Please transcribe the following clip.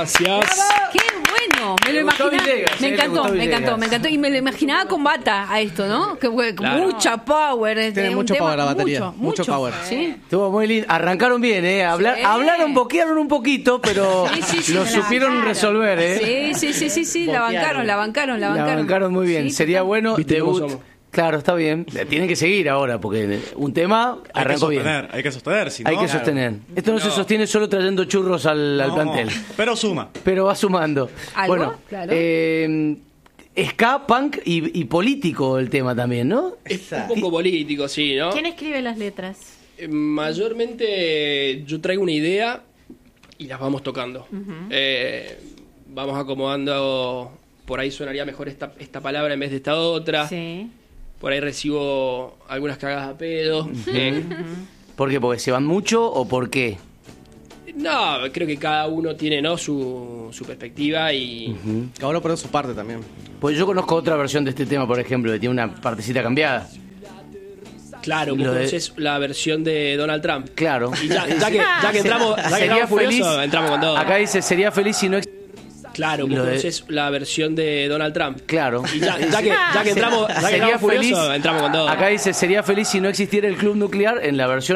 Gracias. ¡Qué bueno! Me lo imaginaba. Me encantó. Y me lo imaginaba con bata a esto, ¿no? Que Claro. mucha power. Tiene mucho power la batería. Mucho power. ¿Sí? Estuvo muy lindo. Arrancaron bien, Hablaron, boquearon un poquito, pero Sí, lo la supieron bancaron. resolver, Sí. La bancaron muy bien. Sí, Sería bueno. ¿Viste cómo Debut. somos? Claro, está bien. Tienen que seguir ahora, porque un tema arrancó bien. Hay que sostener, si no... Hay que sostener. Esto no se sostiene solo trayendo churros al plantel. Pero suma. Pero va sumando. ¿Algo? Bueno, Claro. ska, punk y político el tema también, ¿no? Es un poco político, sí, ¿no? ¿Quién escribe las letras? Mayormente yo traigo una idea y las vamos tocando. Vamos acomodando, por ahí sonaría mejor esta palabra en vez de esta otra. Sí. Por ahí recibo algunas cagadas a pedo. ¿Por qué? ¿Porque se van mucho o por qué? No, creo que cada uno tiene, ¿no?, su perspectiva y... Cada uno pone su parte también. Pues yo conozco otra versión de este tema, por ejemplo, que tiene una partecita cambiada. Claro, vos Lo de- conocés la versión de Donald Trump. Claro. Y ya que entramos, Sería feliz. furiosos, entramos con todo. Acá dice, sería feliz si no... Claro, vos lo de- conocés la versión de Donald Trump. Claro. Y ya que entramos, Sería furiosos, feliz. entramos con todo. Acá dice, sería feliz si no existiera el club nuclear en la versión